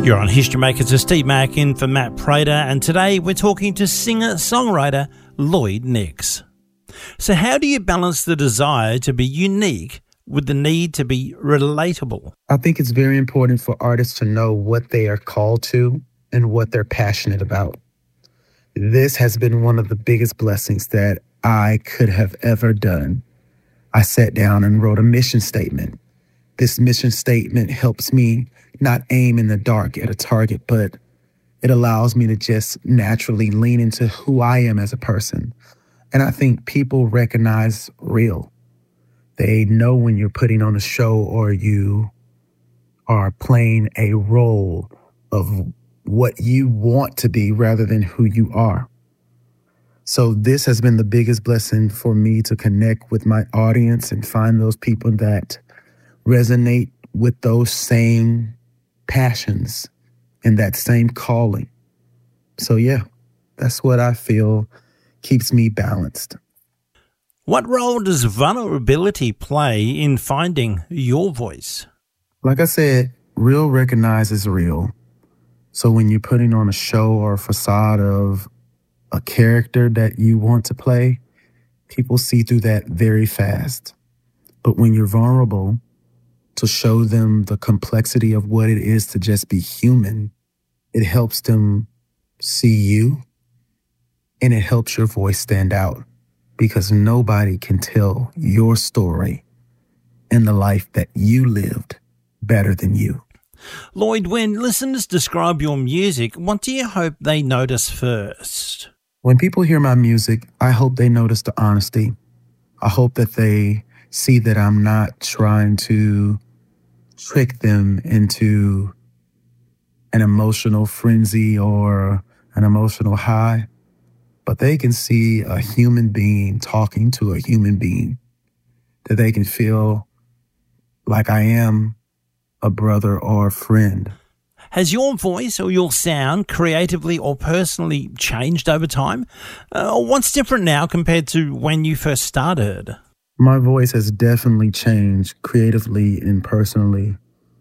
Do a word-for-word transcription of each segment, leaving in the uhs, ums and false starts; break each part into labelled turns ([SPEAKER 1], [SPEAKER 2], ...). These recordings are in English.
[SPEAKER 1] You're on History Makers with Steve Mack in for Matt Prater, and today we're talking to singer-songwriter Lloyd Nix. So how do you balance the desire to be unique with the need to be relatable?
[SPEAKER 2] I think it's very important for artists to know what they are called to and what they're passionate about. This has been one of the biggest blessings that I could have ever done. I sat down and wrote a mission statement. This mission statement helps me not aim in the dark at a target, but it allows me to just naturally lean into who I am as a person. And I think people recognize real. They know when you're putting on a show or you are playing a role of what you want to be rather than who you are. So this has been the biggest blessing for me to connect with my audience and find those people that resonate with those same passions and that same calling. So yeah, that's what I feel keeps me balanced.
[SPEAKER 1] What role does vulnerability play in finding your voice?
[SPEAKER 2] Like I said, real recognizes real. So when you're putting on a show or a facade of a character that you want to play, people see through that very fast. But when you're vulnerable, to show them the complexity of what it is to just be human, it helps them see you, and it helps your voice stand out, because nobody can tell your story and the life that you lived better than you.
[SPEAKER 1] Lloyd, when listeners describe your music, what do you hope they notice first?
[SPEAKER 2] When people hear my music, I hope they notice the honesty. I hope that they see that I'm not trying to trick them into an emotional frenzy or an emotional high, but they can see a human being talking to a human being, that they can feel like I am a brother or a friend.
[SPEAKER 1] Has your voice or your sound creatively or personally changed over time? Uh, what's different now compared to when you first started?
[SPEAKER 2] My voice has definitely changed creatively and personally.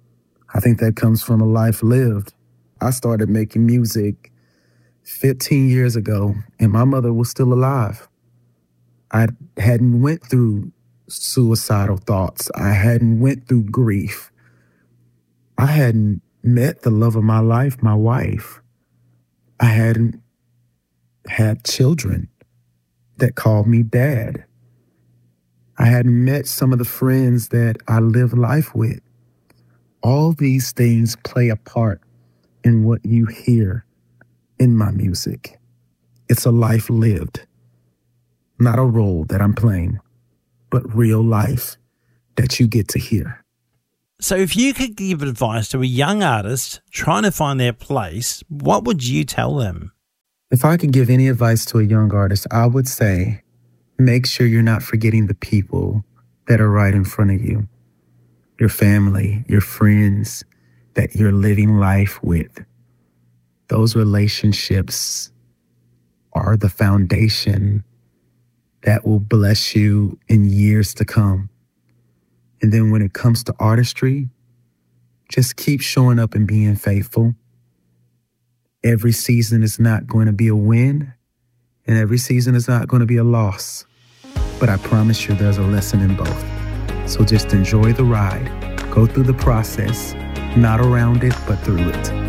[SPEAKER 2] I think that comes from a life lived. I started making music fifteen years ago, and my mother was still alive. I hadn't went through suicidal thoughts. I hadn't went through grief. I hadn't met the love of my life, my wife. I hadn't had children that called me dad. I hadn't met some of the friends that I live life with. All these things play a part in what you hear in my music. It's a life lived, not a role that I'm playing, but real life that you get to hear.
[SPEAKER 1] So if you could give advice to a young artist trying to find their place, what would you tell them?
[SPEAKER 2] If I could give any advice to a young artist, I would say, make sure you're not forgetting the people that are right in front of you, your family, your friends that you're living life with. Those relationships are the foundation that will bless you in years to come. And then when it comes to artistry, just keep showing up and being faithful. Every season is not going to be a win, and every season is not going to be a loss. But I promise you there's a lesson in both. So just enjoy the ride. Go through the process, not around it, but through it.